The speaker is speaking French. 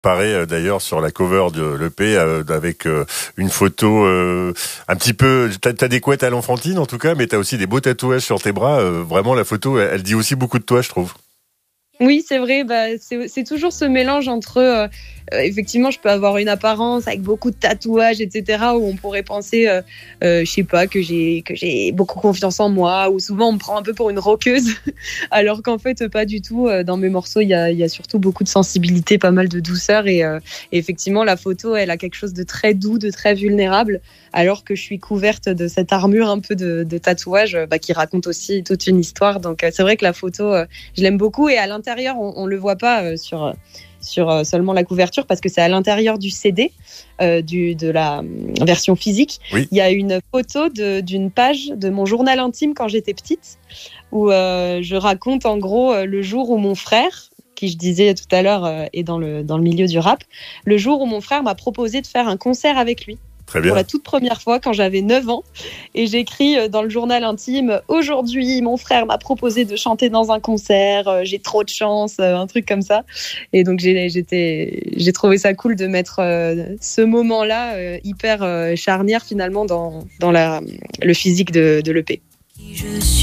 Paraît d'ailleurs sur la cover de l'EP avec une photo un petit peu. T'as des couettes à l'enfantine en tout cas, mais t'as aussi des beaux tatouages sur tes bras. Vraiment, la photo, elle dit aussi beaucoup de toi, je trouve. Oui, c'est vrai. C'est toujours ce mélange entre effectivement, je peux avoir une apparence avec beaucoup de tatouages, etc., où on pourrait penser, je sais pas, que j'ai beaucoup confiance en moi, ou souvent on me prend un peu pour une rockeuse, alors qu'en fait pas du tout. Dans mes morceaux, il y a surtout beaucoup de sensibilité, pas mal de douceur, et effectivement, la photo, elle a quelque chose de très doux, de très vulnérable, alors que je suis couverte de cette armure un peu de tatouage, qui raconte aussi toute une histoire. Donc c'est vrai que la photo, je l'aime beaucoup, et à l'intérieur, on le voit pas sur seulement la couverture, parce que c'est à l'intérieur du CD, de la version physique. Oui. Il y a une photo d'une page de mon journal intime quand j'étais petite, où je raconte en gros le jour où mon frère, qui je disais tout à l'heure est dans le milieu du rap, le jour où mon frère m'a proposé de faire un concert avec lui. Très bien. Pour la toute première fois quand j'avais 9 ans. Et j'écris dans le journal intime: aujourd'hui, mon frère m'a proposé de chanter dans un concert, j'ai trop de chance, un truc comme ça. Et donc j'ai trouvé ça cool de mettre ce moment-là hyper charnière finalement dans le physique de l'EP.